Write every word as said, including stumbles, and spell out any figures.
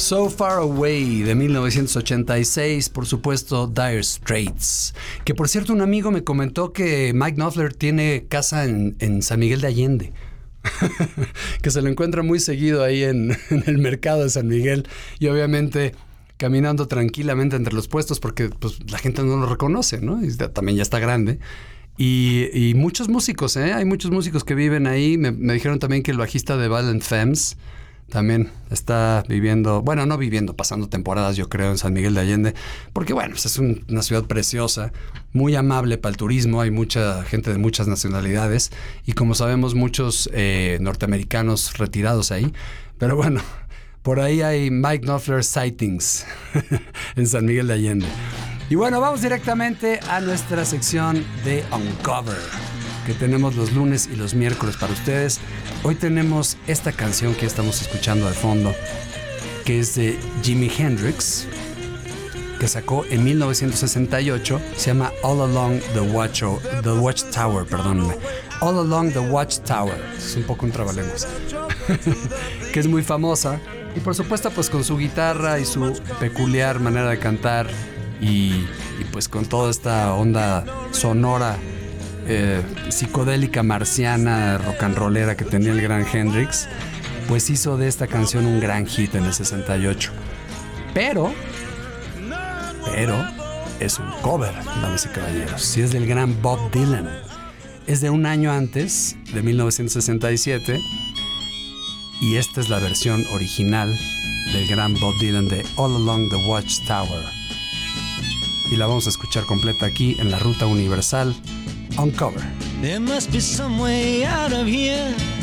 So Far Away de mil novecientos ochenta y seis, por supuesto Dire Straits. Que por cierto un amigo me comentó que Mike Knopfler tiene casa en, en San Miguel de Allende. Que se lo encuentra muy seguido ahí en, en el mercado de San Miguel y obviamente caminando tranquilamente entre los puestos porque pues, la gente no lo reconoce, ¿no? Y también ya está grande. Y, y muchos músicos, ¿eh? Hay muchos músicos que viven ahí. Me, me dijeron también que el bajista de Violent Femmes también está viviendo, bueno, no viviendo, pasando temporadas, yo creo, en San Miguel de Allende, porque, bueno, pues es un, una ciudad preciosa, muy amable para el turismo, hay mucha gente de muchas nacionalidades y, como sabemos, muchos eh, norteamericanos retirados ahí, pero bueno, por ahí hay Mike Knopfler sightings en San Miguel de Allende. Y bueno, vamos directamente a nuestra sección de Uncover, que tenemos los lunes y los miércoles para ustedes. Hoy tenemos esta canción que estamos escuchando al fondo, que es de Jimi Hendrix, que sacó en mil novecientos sesenta y ocho. Se llama All Along the, Watch, the Watchtower, perdónenme. All Along the Watchtower. Es un poco un trabalengüas. Que es muy famosa. Y por supuesto, pues con su guitarra y su peculiar manera de cantar y, y pues con toda esta onda sonora Eh, psicodélica marciana, rock and rollera que tenía el gran Hendrix, pues hizo de esta canción un gran hit en el sesenta y ocho. Pero, pero es un cover, damas y caballeros. Y es del gran Bob Dylan. Es de un año antes, de mil novecientos sesenta y siete. Y esta es la versión original del gran Bob Dylan de All Along the Watchtower. Y la vamos a escuchar completa aquí en la Ruta Universal. Uncover. There must be some way out of here.